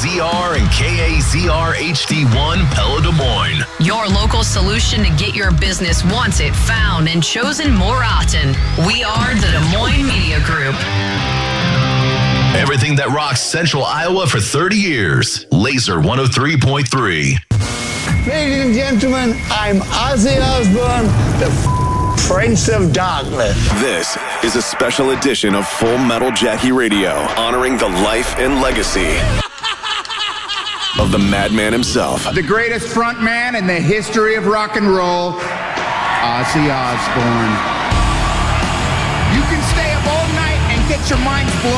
KAZR and KAZR HD1 Pella Des Moines. Your local solution to get your business wanted, found, and chosen more often. We are the Des Moines Media Group. Everything that rocks Central Iowa for 30 years. Laser 103.3. Ladies and gentlemen, I'm Ozzy Osbourne, the Prince of Darkness. This is a special edition of Full Metal Jackie Radio, honoring the life and legacy of the madman himself. The greatest front man in the history of rock and roll, Ozzy Osbourne. You can stay up all night and get your minds blown.